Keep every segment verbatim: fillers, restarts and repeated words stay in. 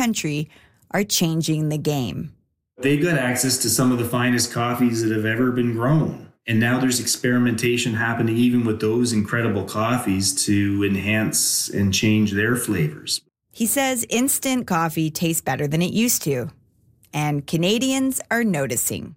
country are changing the game. They got access to some of the finest coffees that have ever been grown. And now there's experimentation happening even with those incredible coffees to enhance and change their flavors. He says instant coffee tastes better than it used to. And Canadians are noticing.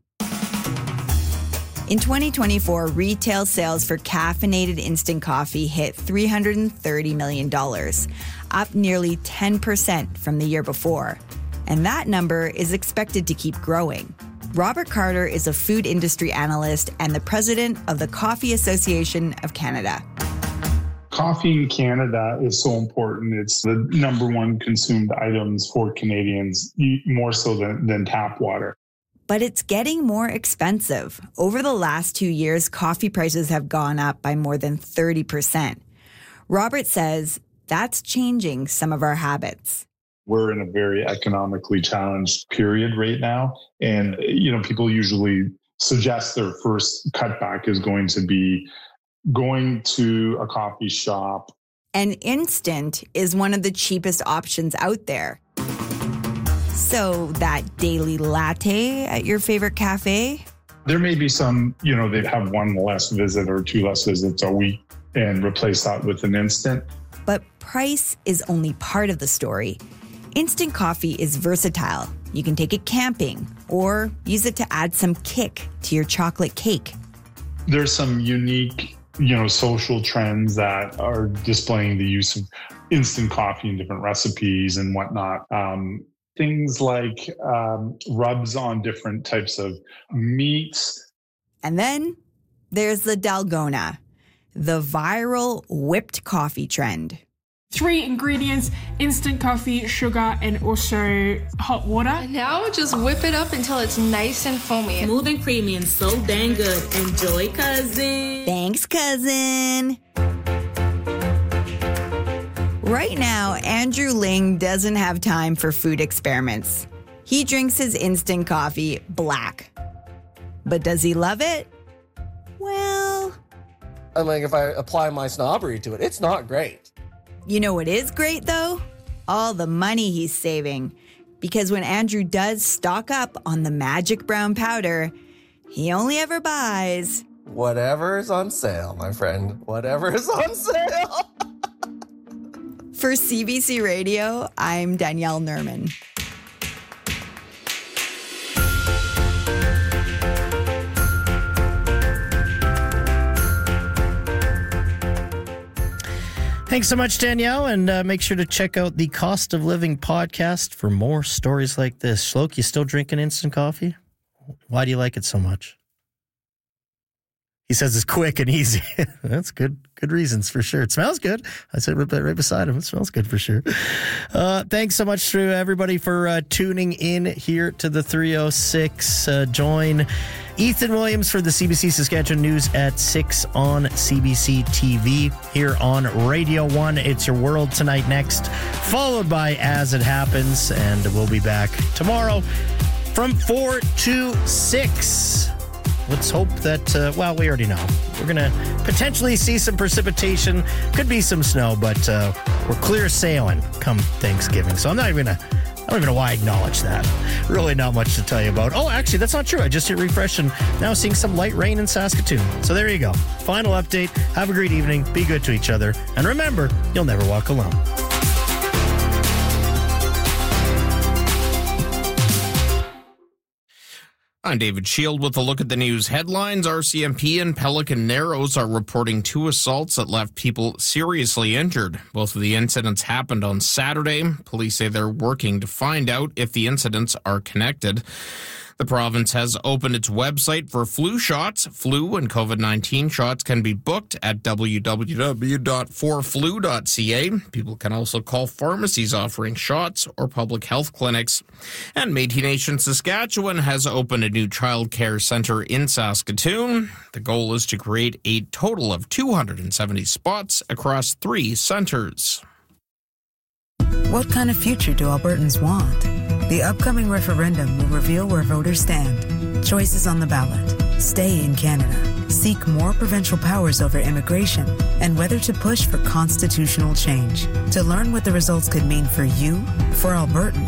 In twenty twenty-four, retail sales for caffeinated instant coffee hit three hundred thirty million dollars, up nearly ten percent from the year before. And that number is expected to keep growing. Robert Carter is a food industry analyst and the president of the Coffee Association of Canada. Coffee in Canada is so important. It's the number one consumed items for Canadians, more so than, than tap water. But it's getting more expensive. Over the last two years, coffee prices have gone up by more than thirty percent. Robert says that's changing some of our habits. We're in a very economically challenged period right now. And, you know, people usually suggest their first cutback is going to be going to a coffee shop. And instant is one of the cheapest options out there. So that daily latte at your favorite cafe? There may be some, you know, they'd have one less visit or two less visits a week and replace that with an instant. But price is only part of the story. Instant coffee is versatile. You can take it camping or use it to add some kick to your chocolate cake. There's some unique, you know, social trends that are displaying the use of instant coffee in different recipes and whatnot. Um, things like um, rubs on different types of meats. And then there's the Dalgona, the viral whipped coffee trend. Three ingredients, instant coffee, sugar, and also hot water. And now just whip it up until it's nice and foamy. Smooth and creamy and so dang good. Enjoy, cousin. Thanks, cousin. Right now, Andrew Ling doesn't have time for food experiments. He drinks his instant coffee black. But does he love it? Well... I mean, if I apply my snobbery to it, it's not great. You know what is great, though? All the money he's saving. Because when Andrew does stock up on the magic brown powder, he only ever buys... whatever is on sale, my friend. Whatever is on sale. For C B C Radio, I'm Danielle Nerman. Thanks so much, Danielle, and uh, make sure to check out the Cost of Living podcast for more stories like this. Shloke, you still drinking instant coffee? Why do you like it so much? He says it's quick and easy. That's good. Good reasons for sure. It smells good. I said right, right beside him. It smells good for sure. Uh, thanks so much to everybody for uh, tuning in here to the three oh six. Uh, join Ethan Williams for the C B C Saskatchewan News at six on C B C T V here on Radio one. It's Your World Tonight next, followed by As It Happens, and we'll be back tomorrow from four to six. Let's hope that, uh, well, we already know. We're going to potentially see some precipitation. Could be some snow, but uh, we're clear sailing come Thanksgiving. So I'm not even going to, I don't even know why I acknowledge that. Really not much to tell you about. Oh, actually, that's not true. I just hit refresh and now seeing some light rain in Saskatoon. So there you go. Final update. Have a great evening. Be good to each other. And remember, you'll never walk alone. I'm David Shield with a look at the news headlines. R C M P and Pelican Narrows are reporting two assaults that left people seriously injured. Both of the incidents happened on Saturday. Police say they're working to find out if the incidents are connected. The province has opened its website for flu shots. Flu and COVID nineteen shots can be booked at w w w dot for flu dot c a. People can also call pharmacies offering shots or public health clinics. And Métis Nation Saskatchewan has opened a new child care centre in Saskatoon. The goal is to create a total of two hundred seventy spots across three centres. What kind of future do Albertans want? The upcoming referendum will reveal where voters stand. Choices on the ballot. Stay in Canada. Seek more provincial powers over immigration and whether to push for constitutional change. To learn what the results could mean for you, for Albertans,